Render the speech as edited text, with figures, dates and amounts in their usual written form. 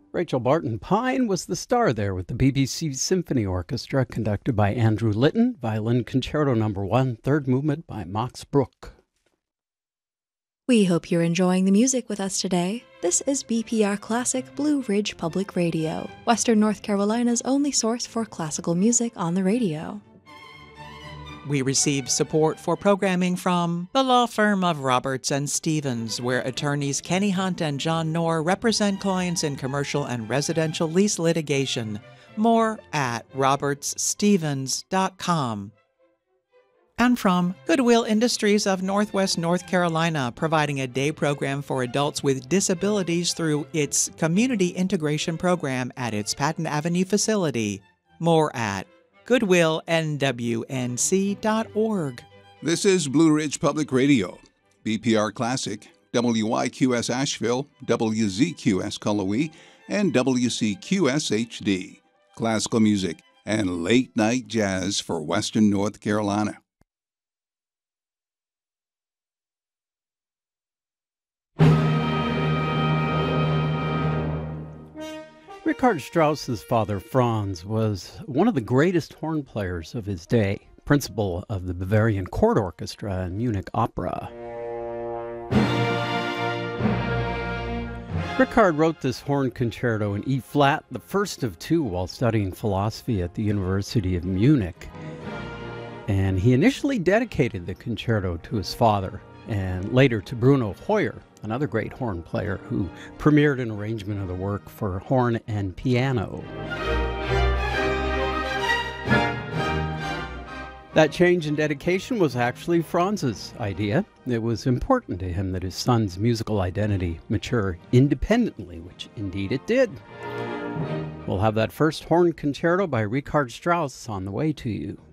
Rachel Barton Pine was the star there with the BBC Symphony Orchestra, conducted by Andrew Litton, Violin Concerto No. 1, third movement by Max Bruch. We hope you're enjoying the music with us today. This is BPR Classic Blue Ridge Public Radio, Western North Carolina's only source for classical music on the radio. We receive support for programming from the law firm of Roberts and Stevens, where attorneys Kenny Hunt and John Knorr represent clients in commercial and residential lease litigation. More at robertsstevens.com. And from Goodwill Industries of Northwest North Carolina, providing a day program for adults with disabilities through its Community Integration Program at its Patton Avenue facility. More at goodwillnwnc.org. This is Blue Ridge Public Radio, BPR Classic, WYQS Asheville, WZQS Cullowhee, and WCQS HD. Classical music and late-night jazz for Western North Carolina. Richard Strauss's father, Franz, was one of the greatest horn players of his day, principal of the Bavarian Court Orchestra and Munich Opera. Richard wrote this horn concerto in E-flat, the first of two, while studying philosophy at the University of Munich. And he initially dedicated the concerto to his father, and later to Bruno Heuer, another great horn player who premiered an arrangement of the work for horn and piano. That change in dedication was actually Franz's idea. It was important to him that his son's musical identity mature independently, which indeed it did. We'll have that first horn concerto by Richard Strauss on the way to you.